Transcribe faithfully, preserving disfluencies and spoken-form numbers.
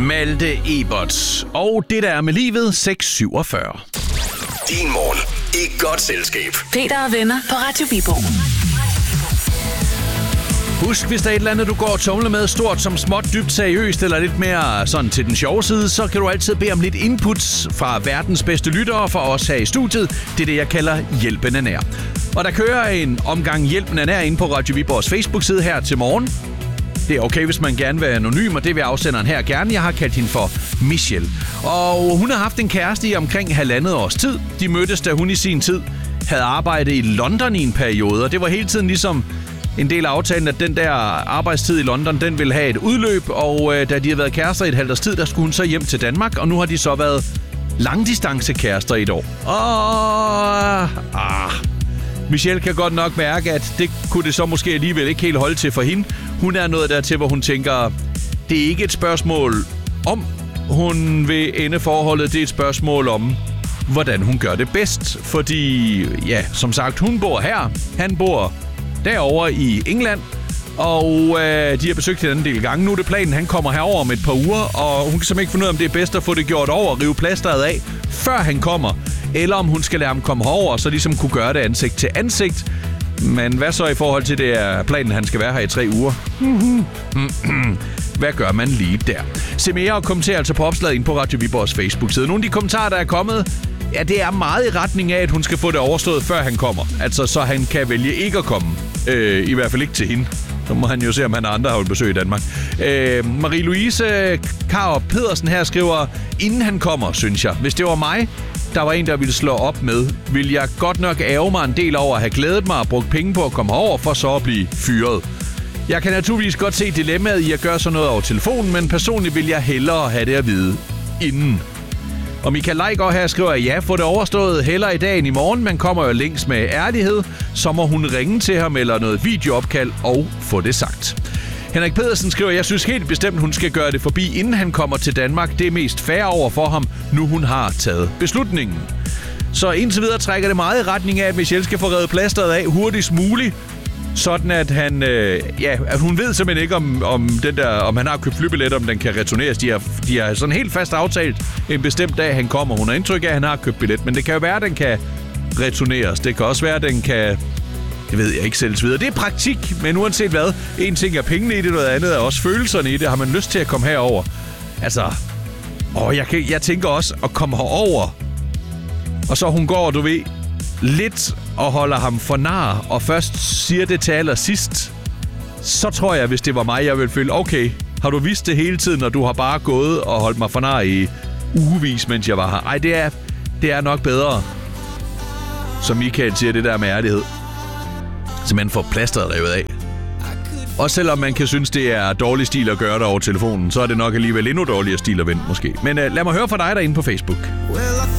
Malte Ebert. Og det der er med livet, seks syvogfyrre. Din morgen i godt selskab. Peter og venner på Radio Viborg. Husk, hvis der er et eller andet, du går og tumler med, stort som småt, dybt seriøst, eller lidt mere sådan til den sjove side, så kan du altid bede om lidt inputs fra verdens bedste lyttere fra os her i studiet. Det er det, jeg kalder Hjælpen er nær. Og der kører en omgang Hjælpen er nær inde på Radio Viborgs Facebook-side her til morgen. Det er okay, hvis man gerne vil være anonym, og det vil afsenderen her gerne. Jeg har kaldt hende for Michelle. Og hun har haft en kæreste i omkring halvandet års tid. De mødtes, da hun i sin tid havde arbejdet i London i en periode, og det var hele tiden ligesom en del af aftalen, at den der arbejdstid i London, den ville have et udløb, og øh, da de havde været kærester i et halvt års tid, der skulle hun så hjem til Danmark, og nu har de så været langdistancekærester i et år. Og ah, Michelle kan godt nok mærke, at det kunne det så måske alligevel ikke helt holde til for hende. Hun er noget dertil, hvor hun tænker, det er ikke et spørgsmål om, hun vil ende forholdet, det er et spørgsmål om, hvordan hun gør det bedst. Fordi, ja, som sagt, hun bor her, han bor derovre i England, og øh, de har besøgt hinanden en del gange. Nu er det planen, han kommer herover om et par uger, og hun kan simpelthen ikke finde ud af, om det er bedst at få det gjort over og rive plasteret af, før han kommer, eller om hun skal lade ham komme herover, og så ligesom kunne gøre det ansigt til ansigt. Men hvad så i forhold til det er planen, han skal være her i tre uger? Hvad gør man lige der? Se mere og kommenter altså på opslaget ind på Radio Viborgs Facebook-side. Nogle af de kommentarer, der er kommet, ja, det er meget i retning af, at hun skal få det overstået, før han kommer. Altså, så han kan vælge ikke at komme. Øh, I hvert fald ikke til hende. Så må han jo se, om han har andre har besøg i Danmark. Øh, Marie-Louise Karup Pedersen her skriver, inden han kommer, synes jeg. Hvis det var mig, der var en, der ville slå op med, ville jeg godt nok ærge mig en del over at have glædet mig og brugt penge på at komme over, for så at blive fyret. Jeg kan naturligvis godt se dilemmaet i at gøre sådan noget over telefonen, men personligt vil jeg hellere have det at vide inden. Og Michael Leigård her skriver, ja, få det overstået hellere i dag end i morgen, men kommer jo længst med ærlighed, så må hun ringe til ham eller noget videoopkald og få det sagt. Henrik Pedersen skriver, jeg synes helt bestemt, hun skal gøre det forbi, inden han kommer til Danmark. Det er mest fair over for ham, nu hun har taget beslutningen. Så indtil videre trækker det meget i retning af, at Michelle skal få revet plasteret af hurtigst muligt, sådan at han, øh, ja, at hun ved simpelthen ikke, om, om, den der, om han har købt flybillet, om den kan returneres. De har, de har sådan helt fast aftalt en bestemt dag, han kommer. Hun har indtryk af, at han har købt billet, men det kan jo være, at den kan returneres. Det kan også være, at den kan, det ved jeg ikke, sælges videre. Det er praktik, men uanset hvad, en ting er pengene i det, noget andet er også følelserne i det. Har man lyst til at komme herover? Altså, åh, jeg, kan, jeg tænker også at komme herover, og så hun går, du ved, lidt og holder ham for nar, og først siger det til allersidst, så tror jeg, hvis det var mig, jeg ville føle, okay, har du vidst det hele tiden, og du har bare gået og holdt mig for nar i ugevis, mens jeg var her? Ej, det er, det er nok bedre, som Michael siger, det der med ærlighed. Så man får plasteret revet af. Og selvom man kan synes, det er dårlig stil at gøre det over telefonen, så er det nok alligevel endnu dårligere stil at vente måske. Men uh, lad mig høre fra dig derinde på Facebook.